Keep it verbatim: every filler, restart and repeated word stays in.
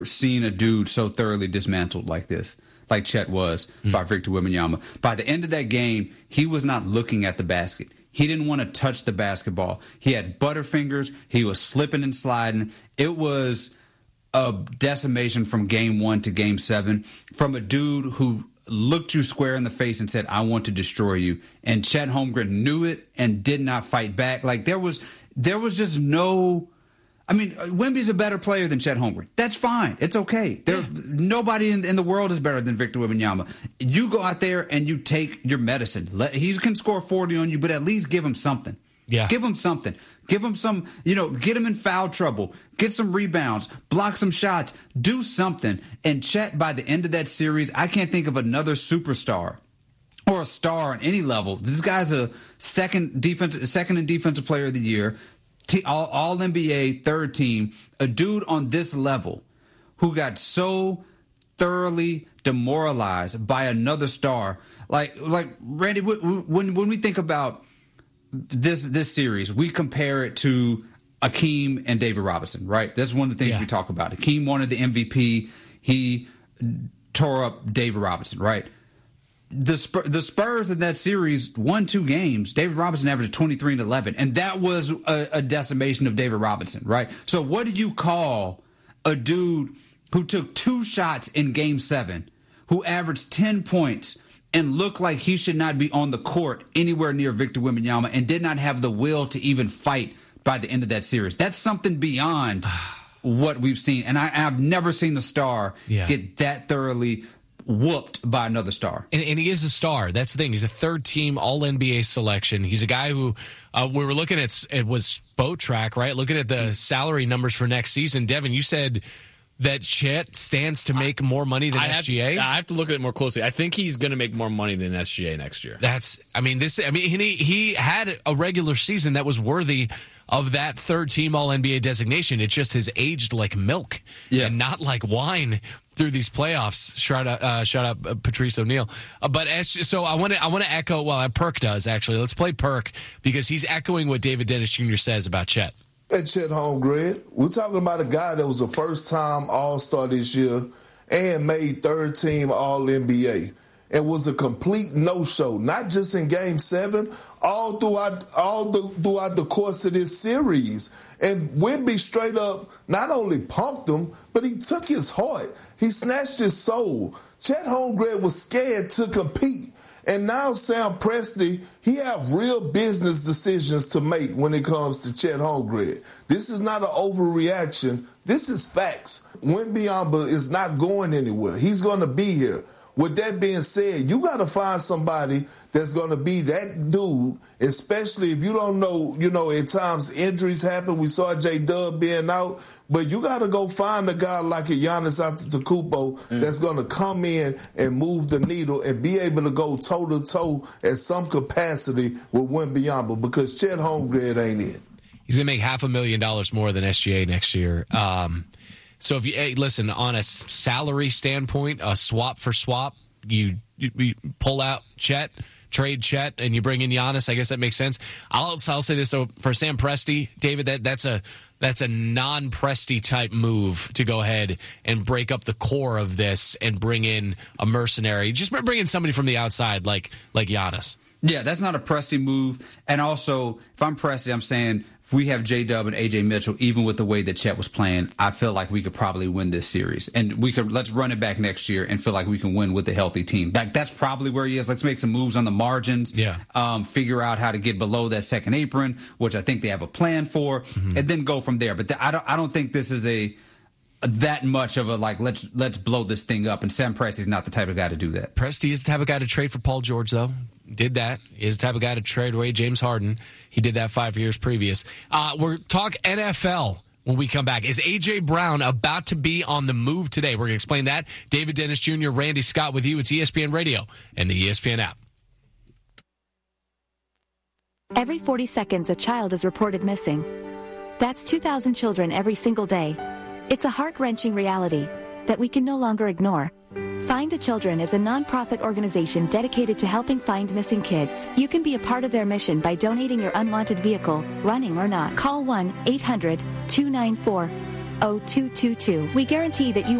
seen a dude so thoroughly dismantled like this, like Chet was mm. by Victor Wembanyama. By the end of that game, he was not looking at the basket. He didn't want to touch the basketball. He had butterfingers. He was slipping and sliding. It was a decimation from game one to game seven from a dude who looked you square in the face and said, I want to destroy you. And Chet Holmgren knew it and did not fight back. Like there was, there was just no, I mean, Wemby's a better player than Chet Holmgren. That's fine. It's okay. There, yeah. Nobody in, in the world is better than Victor Wembanyama. You go out there and you take your medicine. Let, he can score forty on you, but at least give him something. Yeah. Give him something. Give him some, you know, get him in foul trouble. Get some rebounds. Block some shots. Do something. And Chet, by the end of that series, I can't think of another superstar or a star on any level. This guy's a second defense, second and defensive player of the year, t- all, all N B A, third team. A dude on this level who got so thoroughly demoralized by another star. Like, like Randy, when when we think about this this series, we compare it to Akeem and David Robinson, right? That's one of the things yeah. we talk about. Akeem wanted the M V P. He tore up David Robinson, right? The Spurs, the Spurs in that series won two games. David Robinson averaged twenty-three and eleven, and that was a, a decimation of David Robinson, right? So what do you call a dude who took two shots in game seven, who averaged ten points, and looked like he should not be on the court anywhere near Victor Wembanyama and did not have the will to even fight by the end of that series? That's something beyond what we've seen. And I, I've never seen a star yeah. get that thoroughly whooped by another star. And, and he is a star. That's the thing. He's a third-team All-N B A selection. He's a guy who uh, we were looking at, it was Spotrac, right? Looking at the salary numbers for next season. Devin, you said that Chet stands to make more money than I S G A? Have, I have to look at it more closely. I think he's going to make more money than S G A next year. That's, I mean, this, I mean, he, he had a regular season that was worthy of that third-team All-N B A designation. It just has aged like milk yeah. and not like wine through these playoffs. Shout out, uh, shout out uh, Patrice O'Neal. Uh, but as, so I want to I want to echo, well, Perk does, actually. Let's play Perk because he's echoing what David Dennis Junior says about Chet. Hey, Chet Holmgren, we're talking about a guy that was a first-time All-Star this year and made third-team All-N B A and was a complete no-show, not just in Game seven, all throughout all the, throughout the course of this series. And Wemby straight up not only punked him, but he took his heart. He snatched his soul. Chet Holmgren was scared to compete. And now Sam Presti, he have real business decisions to make when it comes to Chet Holmgren. This is not an overreaction. This is facts. Wembanyama is not going anywhere. He's going to be here. With that being said, you got to find somebody that's going to be that dude, especially if you don't know, you know, at times injuries happen. We saw J-Dub being out. But you got to go find a guy like a Giannis Antetokounmpo mm. that's going to come in and move the needle and be able to go toe-to-toe at some capacity with Wembanyama because Chet Holmgren ain't it. He's going to make half a million dollars more than S G A next year. Um, so if you hey, listen, on a salary standpoint, a swap for swap, you, you, you pull out Chet, trade Chet, and you bring in Giannis. I guess that makes sense. I'll, I'll say this, so for Sam Presti, David, that that's a – That's a non-Presti type move to go ahead and break up the core of this and bring in a mercenary. Just bring in somebody from the outside like like Giannis. Yeah, that's not a Presti move. And also, if I'm Presti, I'm saying if we have J-Dub and A J Mitchell, even with the way that Chet was playing, I feel like we could probably win this series. And we could let's run it back next year and feel like we can win with a healthy team. Like, that's probably where he is. Let's make some moves on the margins. Yeah. Um, figure out how to get below that second apron, which I think they have a plan for, mm-hmm. and then go from there. But th- I don't I don't think this is a that much of a like let's let's blow this thing up. And Sam Presti's not the type of guy to do that. Presti is the type of guy to trade for Paul George, though. Did that. He is the type of guy to trade away James Harden. He did that five years previous. Uh, we're talk N F L when we come back. Is A J. Brown about to be on the move today? We're going to explain that. David Dennis Junior, Randy Scott with you. It's E S P N Radio and the E S P N app. Every forty seconds, a child is reported missing. That's two thousand children every single day. It's a heart-wrenching reality that we can no longer ignore. Find the Children is a non-profit organization dedicated to helping find missing kids. You can be a part of their mission by donating your unwanted vehicle, running or not. Call one eight hundred two nine four zero two two two. We guarantee that you